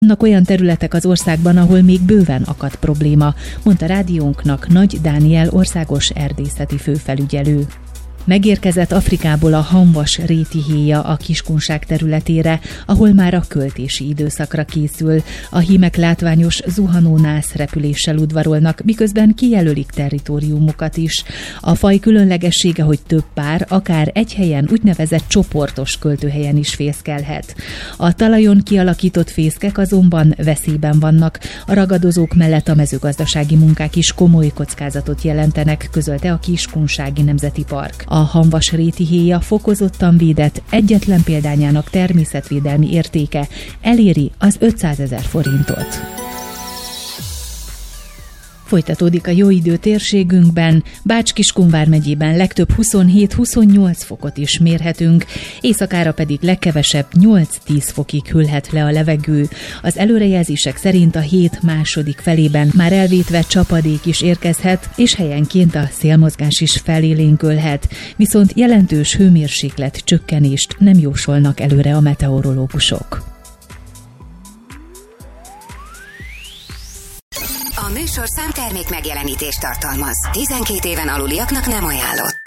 Vannak olyan területek az országban, ahol még bőven akad probléma, mondta rádiónknak Nagy Dániel országos erdészeti főfelügyelő. Megérkezett Afrikából a hamvas rétihéja a Kiskunság területére, ahol már a költési időszakra készül. A hímek látványos zuhanónász repüléssel udvarolnak, miközben kijelölik territóriumukat is. A faj különlegessége, hogy több pár, akár egy helyen úgynevezett csoportos költőhelyen is fészkelhet. A talajon kialakított fészkek azonban veszélyben vannak. A ragadozók mellett a mezőgazdasági munkák is komoly kockázatot jelentenek, közölte a Kiskunsági Nemzeti Park. A hamvas rétihéja fokozottan védett, egyetlen példányának természetvédelmi értéke eléri az 500 000 forintot. Folytatódik a jó idő térségünkben, Bács-Kiskun vármegyében legtöbb 27-28 fokot is mérhetünk, éjszakára pedig legkevesebb 8-10 fokig hűlhet le a levegő. Az előrejelzések szerint a hét második felében már elvétve csapadék is érkezhet, és helyenként a szélmozgás is felélénkülhet, viszont jelentős hőmérséklet csökkenést nem jósolnak előre a meteorológusok. A műsorszám termék megjelenítést tartalmaz. 12 éven aluliaknak nem ajánlott.